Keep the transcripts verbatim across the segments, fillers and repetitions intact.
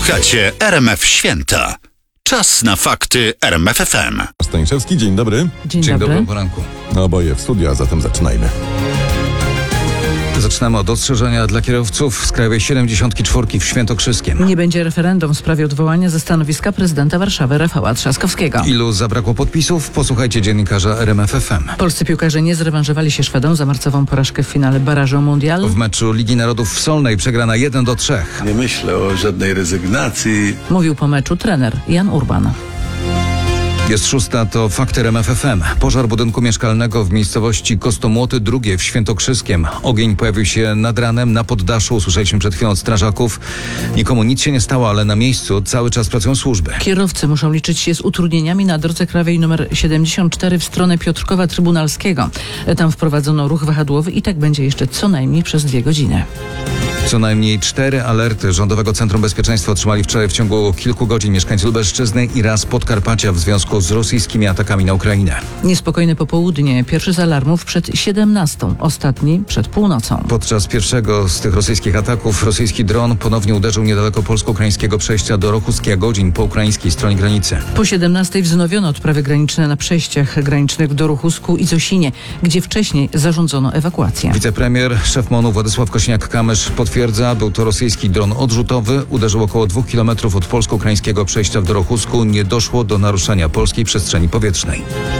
Słuchacie R M F Święta. Czas na fakty R M F F M. Staniszewski, dzień dobry. Dzień, Dzień dobry. dobry, poranku. Oboje w studiu, a zatem zaczynajmy. Zaczynamy od ostrzeżenia dla kierowców z Krajowej siedemdziesiątki czwórki w Świętokrzyskiem. Nie będzie referendum w sprawie odwołania ze stanowiska prezydenta Warszawy Rafała Trzaskowskiego. Ilu zabrakło podpisów? Posłuchajcie dziennikarza R M F F M. Polscy piłkarze nie zrewanżowali się Szwedom za marcową porażkę w finale barażu Mundial. W meczu Ligi Narodów w Solnej przegrana jeden do trzech. Nie myślę o żadnej rezygnacji. Mówił po meczu trener Jan Urban. Jest szósta, to fakty R M F F M. Pożar budynku mieszkalnego w miejscowości Kostomłoty drugie w Świętokrzyskiem. Ogień pojawił się nad ranem na poddaszu. Usłyszeliśmy przed chwilą od strażaków. Nikomu nic się nie stało, ale na miejscu cały czas pracują służby. Kierowcy muszą liczyć się z utrudnieniami na drodze krajowej nr siedemdziesiąt cztery w stronę Piotrkowa Trybunalskiego. Tam wprowadzono ruch wahadłowy i tak będzie jeszcze co najmniej przez dwie godziny. Co najmniej cztery alerty Rządowego Centrum Bezpieczeństwa otrzymali wczoraj w ciągu kilku godzin mieszkańcy Lubelszczyzny i raz Podkarpacia w związku z rosyjskimi atakami na Ukrainę. Niespokojne popołudnie. Pierwszy z alarmów przed siedemnastą, ostatni przed północą. Podczas pierwszego z tych rosyjskich ataków rosyjski dron ponownie uderzył niedaleko polsko-ukraińskiego przejścia do Rochuskiego, godzin po ukraińskiej stronie granicy. Po siedemnastej wznowiono odprawy graniczne na przejściach granicznych w Dorochusku i Zosinie, gdzie wcześniej zarządzono ewakuację. Wicepremier, szef MON-u Władysław Kosiniak-Kamysz potwierdza, był to rosyjski dron odrzutowy. Uderzył około dwóch kilometrów od polsko-ukraińskiego przejścia w Dorochusku. Nie doszło do naruszenia polskiej przestrzeni powietrznej.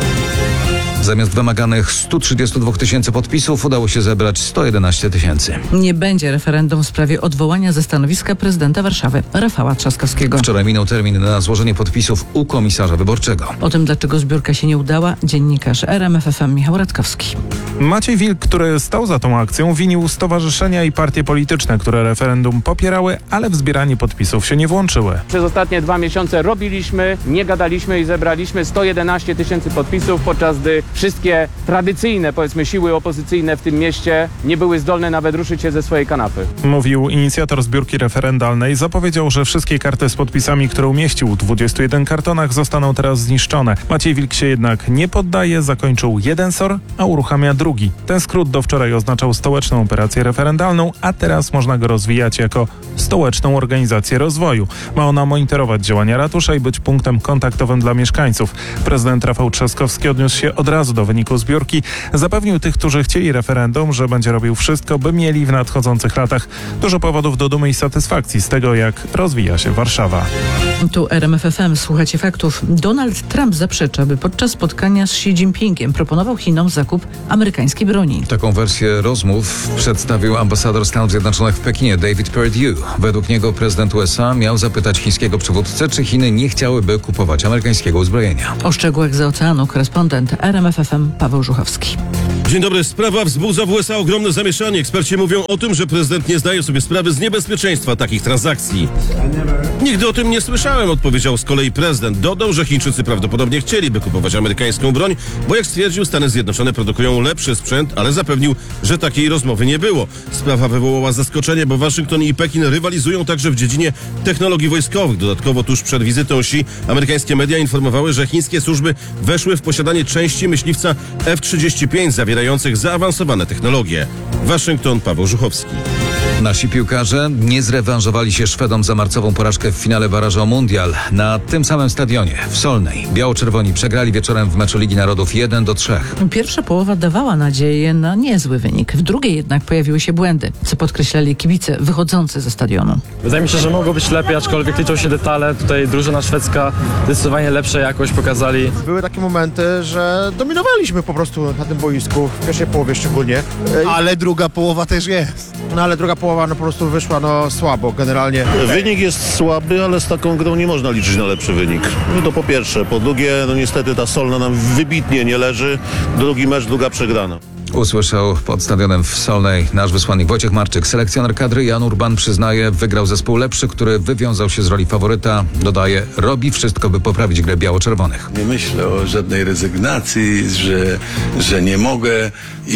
Zamiast wymaganych stu trzydziestu dwóch tysięcy podpisów udało się zebrać sto jedenaście tysięcy. Nie będzie referendum w sprawie odwołania ze stanowiska prezydenta Warszawy Rafała Trzaskowskiego. Wczoraj minął termin na złożenie podpisów u komisarza wyborczego. O tym, dlaczego zbiórka się nie udała, dziennikarz R M F F M Michał Radkowski. Maciej Wilk, który stał za tą akcją, winił stowarzyszenia i partie polityczne, które referendum popierały, ale w zbieranie podpisów się nie włączyły. Przez ostatnie dwa miesiące robiliśmy, nie gadaliśmy i zebraliśmy sto jedenaście tysięcy podpisów, podczas gdy wszystkie tradycyjne, powiedzmy, siły opozycyjne w tym mieście nie były zdolne nawet ruszyć się ze swojej kanapy. Mówił inicjator zbiórki referendalnej. Zapowiedział, że wszystkie karty z podpisami, które umieścił w dwudziestu jeden kartonach, zostaną teraz zniszczone. Maciej Wilk się jednak nie poddaje, zakończył jeden S O R, a uruchamia drugi. Ten skrót do wczoraj oznaczał stołeczną operację referendalną, a teraz można go rozwijać jako stołeczną organizację rozwoju. Ma ona monitorować działania ratusza i być punktem kontaktowym dla mieszkańców. Prezydent Rafał Trzaskowski odniósł się od razu do wyniku zbiórki. Zapewnił tych, którzy chcieli referendum, że będzie robił wszystko, by mieli w nadchodzących latach dużo powodów do dumy i satysfakcji z tego, jak rozwija się Warszawa. Tu R M F F M, słuchacie faktów. Donald Trump zaprzecza, by podczas spotkania z Xi Jinpingiem proponował Chinom zakup amerykańskiej broni. Taką wersję rozmów przedstawił ambasador Stanów Zjednoczonych w Pekinie David Perdue. Według niego prezydent U S A miał zapytać chińskiego przywódcę, czy Chiny nie chciałyby kupować amerykańskiego uzbrojenia. O szczegółach z oceanu korespondent R M F F M Paweł Żuchowski. Dzień dobry. Sprawa wzbudza w U S A ogromne zamieszanie. Eksperci mówią o tym, że prezydent nie zdaje sobie sprawy z niebezpieczeństwa takich transakcji. Nigdy o tym nie słyszałem, odpowiedział z kolei prezydent. Dodał, że Chińczycy prawdopodobnie chcieliby kupować amerykańską broń, bo jak stwierdził, Stany Zjednoczone produkują lepszy sprzęt, ale zapewnił, że takiej rozmowy nie było. Sprawa wywołała zaskoczenie, bo Waszyngton i Pekin rywalizują także w dziedzinie technologii wojskowych. Dodatkowo tuż przed wizytą Xi amerykańskie media informowały, że chińskie służby weszły w posiadanie części myśliwca F trzydzieści pięć zawierających zaawansowane technologie. Waszyngton, Paweł Żuchowski. Nasi piłkarze nie zrewanżowali się Szwedom za marcową porażkę w finale barażu Mundial. Na tym samym stadionie, w Solnej, biało-czerwoni przegrali wieczorem w meczu Ligi Narodów jeden do trzech. Pierwsza połowa dawała nadzieję na niezły wynik. W drugiej jednak pojawiły się błędy, co podkreślali kibice wychodzący ze stadionu. Wydaje mi się, że mogło być lepiej, aczkolwiek liczą się detale. Tutaj drużyna szwedzka zdecydowanie lepsza jakość pokazali. Były takie momenty, że dominowaliśmy po prostu na tym boisku, w pierwszej połowie szczególnie. Ale druga połowa też jest. No ale druga połowa no, po prostu wyszła no, słabo generalnie. Wynik jest słaby, ale z taką grą nie można liczyć na lepszy wynik. No to po pierwsze. Po drugie, no niestety ta Solna nam wybitnie nie leży. Drugi mecz, druga przegrana. Usłyszał pod stadionem w Solnej nasz wysłannik Wojciech Marczyk. Selekcjoner kadry Jan Urban przyznaje, wygrał zespół lepszy, który wywiązał się z roli faworyta. Dodaje, robi wszystko, by poprawić grę biało-czerwonych. Nie myślę o żadnej rezygnacji, że, że nie mogę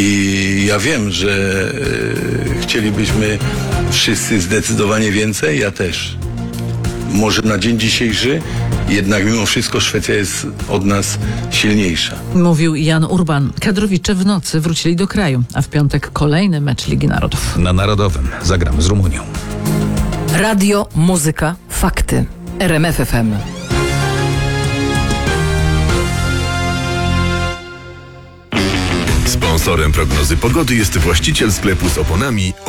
i ja wiem, że e, chcielibyśmy wszyscy zdecydowanie więcej, ja też. Może na dzień dzisiejszy, jednak mimo wszystko Szwecja jest od nas silniejsza. Mówił Jan Urban. Kadrowicze w nocy wrócili do kraju, a w piątek kolejny mecz Ligi Narodów. Na Narodowym zagramy z Rumunią. Radio, muzyka, Fakty. R M F F M. Sponsorem prognozy pogody jest właściciel sklepu z oponami